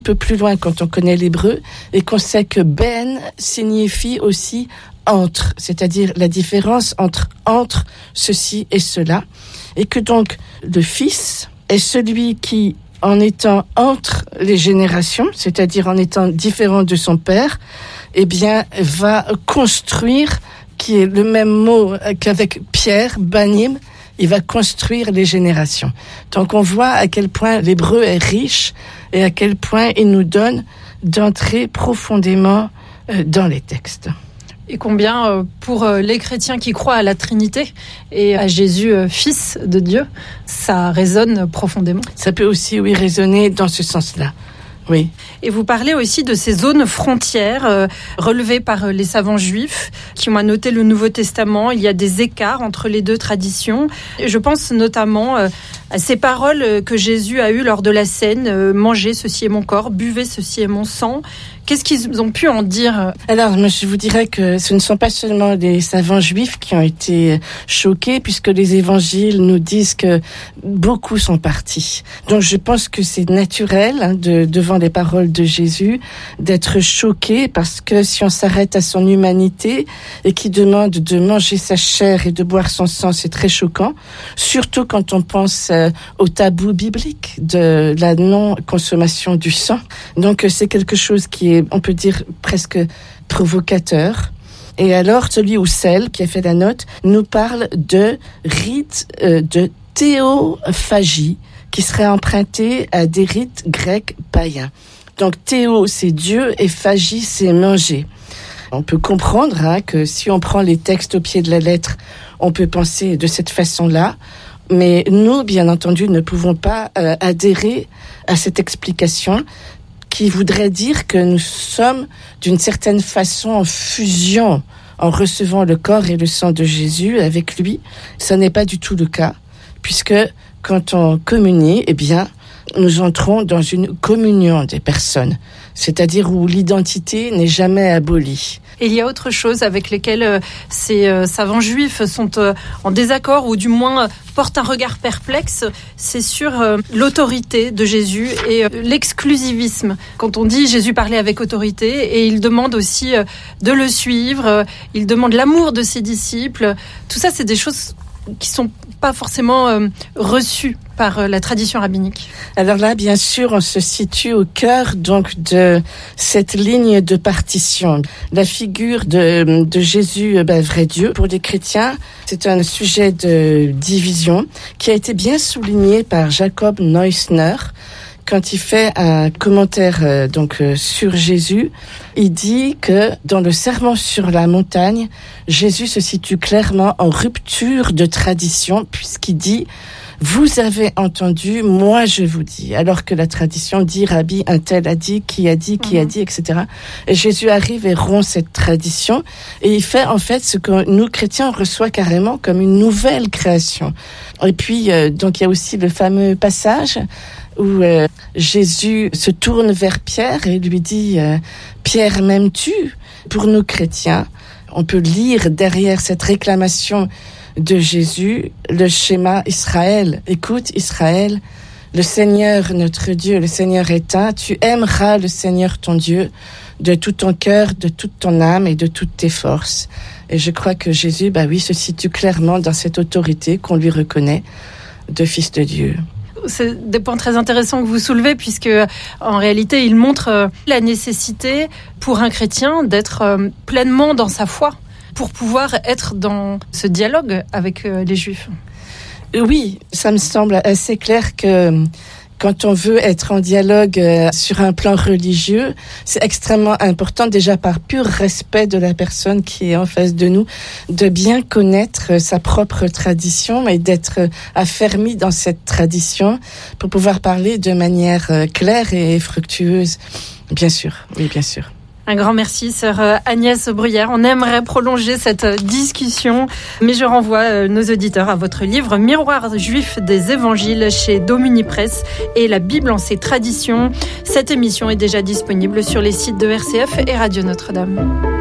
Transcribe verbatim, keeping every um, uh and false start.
un peu plus loin quand on connaît l'hébreu et qu'on sait que ben signifie aussi entre, c'est-à-dire la différence entre entre ceci et cela, et que donc le fils est celui qui, en étant entre les générations, c'est-à-dire en étant différent de son père, eh bien va construire, qui est le même mot qu'avec Pierre, banim, il va construire les générations. Donc on voit à quel point l'hébreu est riche et à quel point il nous donne d'entrer profondément dans les textes. Et combien pour les chrétiens qui croient à la Trinité et à Jésus, Fils de Dieu, ça résonne profondément. Ça peut aussi, oui, résonner dans ce sens-là. Oui. Et vous parlez aussi de ces zones frontières euh, relevées par euh, les savants juifs qui ont annoté le Nouveau Testament. Il y a des écarts entre les deux traditions. Et je pense notamment euh, à ces paroles que Jésus a eues lors de la scène euh, « Mangez, ceci est mon corps, buvez, ceci est mon sang ». Qu'est-ce qu'ils ont pu en dire ? Alors, je vous dirais que ce ne sont pas seulement les savants juifs qui ont été choqués, puisque les évangiles nous disent que beaucoup sont partis. Donc, je pense que c'est naturel, hein, de, devant les paroles de Jésus, d'être choqué, parce que si on s'arrête à son humanité et qu'il demande de manger sa chair et de boire son sang, c'est très choquant. Surtout quand on pense euh, au tabou biblique de la non-consommation du sang. Donc, c'est quelque chose qui est, on peut dire, presque provocateur. Et alors, celui ou celle qui a fait la note nous parle de rite euh, de théophagie qui serait emprunté à des rites grecs païens. Donc, théo, c'est Dieu, et phagie, c'est manger. On peut comprendre hein, que si on prend les textes au pied de la lettre, on peut penser de cette façon-là. Mais nous, bien entendu, ne pouvons pas euh, adhérer à cette explication qui voudrait dire que nous sommes d'une certaine façon en fusion en recevant le corps et le sang de Jésus avec lui. Ce n'est pas du tout le cas, puisque quand on communie, eh bien, nous entrons dans une communion des personnes, c'est-à-dire où l'identité n'est jamais abolie. Et il y a autre chose avec lesquelles euh, ces euh, savants juifs sont euh, en désaccord, ou du moins euh, portent un regard perplexe, c'est sur euh, l'autorité de Jésus et euh, l'exclusivisme. Quand on dit Jésus parlait avec autorité, et il demande aussi euh, de le suivre, euh, il demande l'amour de ses disciples, tout ça c'est des choses qui sont pas forcément euh, reçues par euh, la tradition rabbinique. Alors là, bien sûr, on se situe au cœur donc de cette ligne de partition. La figure de, de Jésus, ben, vrai Dieu, pour les chrétiens, c'est un sujet de division qui a été bien souligné par Jacob Neusner. Quand il fait un commentaire euh, donc euh, sur Jésus, il dit que dans le Sermon sur la montagne, Jésus se situe clairement en rupture de tradition, puisqu'il dit « Vous avez entendu, moi je vous dis », alors que la tradition dit « Rabbi, un tel a dit, qui a dit, qui a dit, et cetera » Et Jésus arrive et rompt cette tradition, et il fait en fait ce que nous, chrétiens, on reçoit carrément comme une nouvelle création. Et puis, euh, donc il y a aussi le fameux passage où euh, Jésus se tourne vers Pierre et lui dit euh, « Pierre, m'aimes-tu » Pour nous chrétiens, on peut lire derrière cette réclamation de Jésus le schéma Israël. Écoute Israël, le Seigneur notre Dieu, le Seigneur est un, tu aimeras le Seigneur ton Dieu de tout ton cœur, de toute ton âme et de toutes tes forces. Et je crois que Jésus, bah oui, se situe clairement dans cette autorité qu'on lui reconnaît de Fils de Dieu. C'est des points très intéressants que vous soulevez, puisque en réalité, il montre la nécessité pour un chrétien d'être pleinement dans sa foi pour pouvoir être dans ce dialogue avec les Juifs. Oui, ça me semble assez clair que quand on veut être en dialogue sur un plan religieux, c'est extrêmement important, déjà par pur respect de la personne qui est en face de nous, de bien connaître sa propre tradition et d'être affermi dans cette tradition pour pouvoir parler de manière claire et fructueuse. Bien sûr, oui, bien sûr. Un grand merci, sœur Agnès Bruyère. On aimerait prolonger cette discussion, mais je renvoie nos auditeurs à votre livre « Miroir juif des évangiles » chez Domini Press et la Bible en ses traditions. Cette émission est déjà disponible sur les sites de R C F et Radio Notre-Dame.